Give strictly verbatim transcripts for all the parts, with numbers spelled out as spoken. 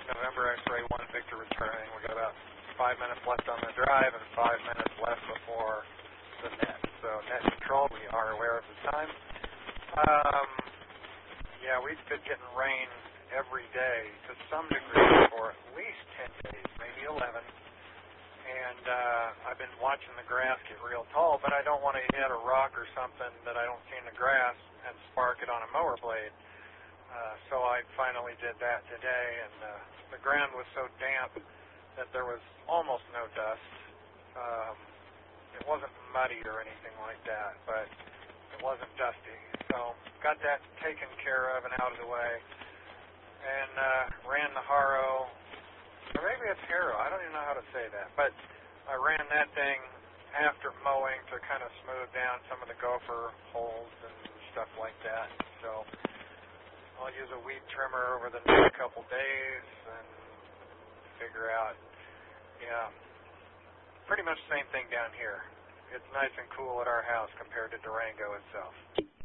November X-ray one Victor returning. We got about five minutes left on the drive and five minutes left before the net. So net control, we are aware of the time. Um, yeah, we've been getting rain every day to some degree for at least ten days, maybe eleven. And uh, I've been watching the grass get real tall, but I don't want to hit a rock or something that I don't see in the grass and spark it on a mower blade. Uh, so I finally did that today, and uh, the ground was so damp that there was almost no dust. Um, it wasn't muddy or anything like that, but it wasn't dusty. So got that taken care of and out of the way, and uh, ran the Haro. Or maybe it's Haro. I don't even know how to say that. But I ran that thing after mowing to kind of smooth down some of the gopher holes and stuff like that. So I'll use a weed trimmer over the next couple days and figure out, yeah, pretty much the same thing down here. It's nice and cool at our house compared to Durango itself.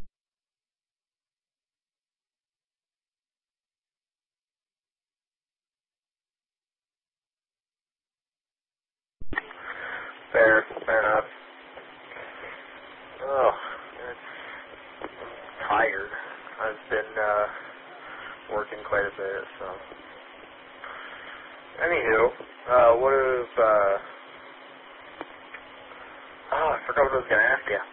Fair, fair enough. Oh, it's I'm tired. I've been uh, working quite a bit, so. Anywho, uh, what if, uh, oh, I forgot what I was going to ask you.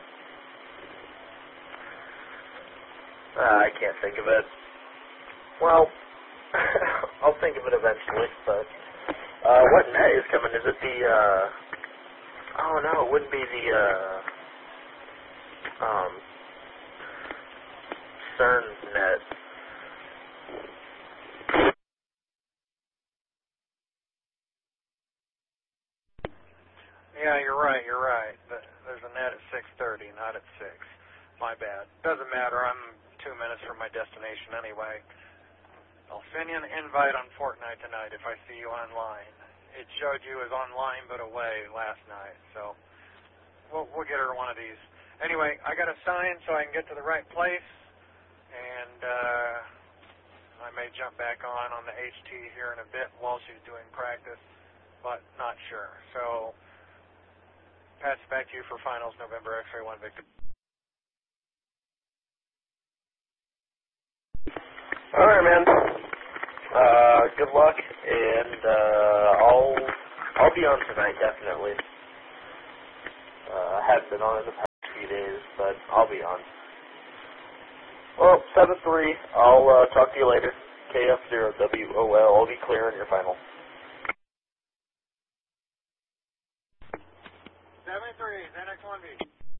Uh, I can't think of it. Well, I'll think of it eventually, but, uh, what net is coming? Is it the, uh, oh no, it wouldn't be the, uh, um, CERN net. Yeah, you're right, you're right. There's a net at six thirty, not at six. My bad. Doesn't matter, I'm two minutes from my destination anyway. I'll send you an invite on Fortnite tonight if I see you online. It showed you as online but away last night, so we'll, we'll get her one of these. Anyway, I got a sign so I can get to the right place, and uh, I may jump back on on the H T here in a bit while she's doing practice, but not sure. So pass it back to you for finals, November X-ray one Victor. All right, man. Uh, good luck, and uh, I'll I'll be on tonight definitely. Uh, I haven't been on in the past few days, but I'll be on. Well, seven three. I'll uh, talk to you later. K F zero W O L. I'll be clear in your final. seven three, Z X one B.